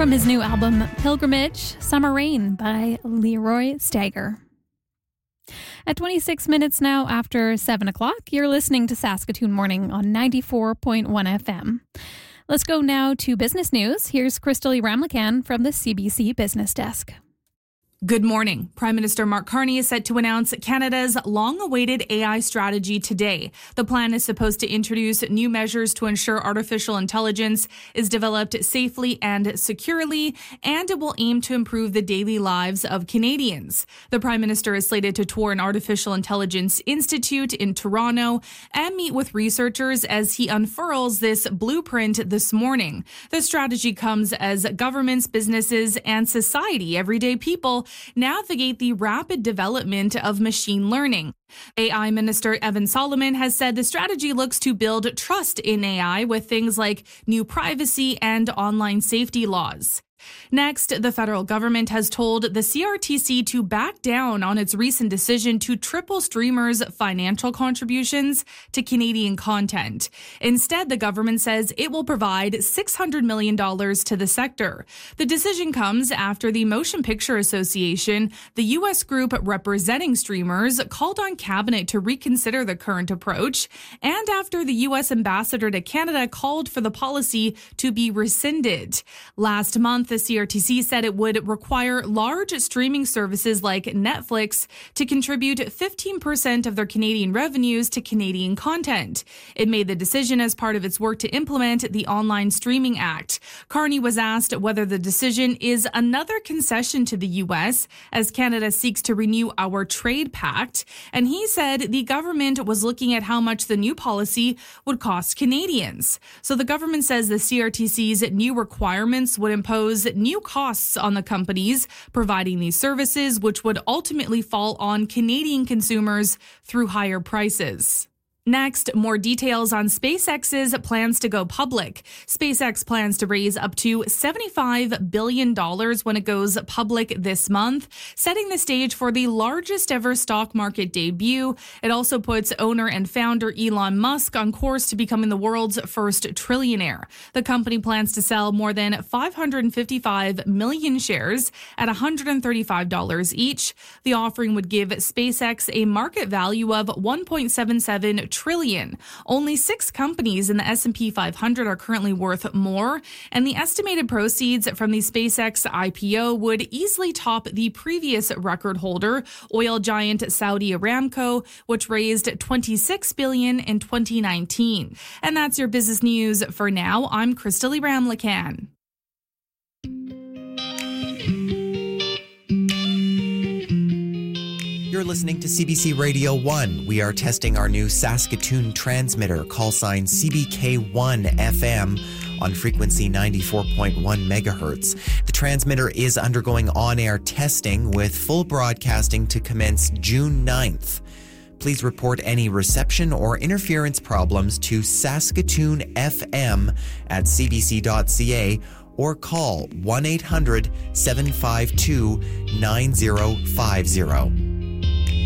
From his new album, Pilgrimage, Summer Rain by Leroy Stagger. At 26 minutes now after 7 o'clock, you're listening to Saskatoon Morning on 94.1 FM. Let's go now to business news. Here's Kristalee Ramlakan from the CBC Business Desk. Good morning. Prime Minister Mark Carney is set to announce Canada's long-awaited AI strategy today. The plan is supposed to introduce new measures to ensure artificial intelligence is developed safely and securely, and it will aim to improve the daily lives of Canadians. The Prime Minister is slated to tour an artificial intelligence institute in Toronto and meet with researchers as he unfurls this blueprint this morning. The strategy comes as governments, businesses, and society, everyday people, navigate the rapid development of machine learning. AI Minister Evan Solomon has said the strategy looks to build trust in AI with things like new privacy and online safety laws. Next, the federal government has told the CRTC to back down on its recent decision to triple streamers' financial contributions to Canadian content. Instead, the government says it will provide $600 million to the sector. The decision comes after the Motion Picture Association, the U.S. group representing streamers, called on Cabinet to reconsider the current approach, and after the U.S. ambassador to Canada called for the policy to be rescinded. Last month, the CRTC said it would require large streaming services like Netflix to contribute 15% of their Canadian revenues to Canadian content. It made the decision as part of its work to implement the Online Streaming Act. Carney was asked whether the decision is another concession to the U.S. as Canada seeks to renew our trade pact, and he said the government was looking at how much the new policy would cost Canadians. So the government says the CRTC's new requirements would impose new costs on the companies providing these services, which would ultimately fall on Canadian consumers through higher prices. Next, more details on SpaceX's plans to go public. SpaceX plans to raise up to $75 billion when it goes public this month, setting the stage for the largest ever stock market debut. It also puts owner and founder Elon Musk on course to becoming the world's first trillionaire. The company plans to sell more than 555 million shares at $135 each. The offering would give SpaceX a market value of $1.77 trillion. Only 6 companies in the S&P 500 are currently worth more, and the estimated proceeds from the SpaceX IPO would easily top the previous record holder, oil giant Saudi Aramco, which raised $26 billion in 2019. And that's your business news for now. I'm Kristalee Ramlakan. You're listening to CBC Radio 1. We are testing our new Saskatoon transmitter, call sign CBK1 FM, on frequency 94.1 megahertz. The transmitter is undergoing on-air testing with full broadcasting to commence June 9th. Please report any reception or interference problems to Saskatoon FM at cbc.ca or call 1-800-752-9050.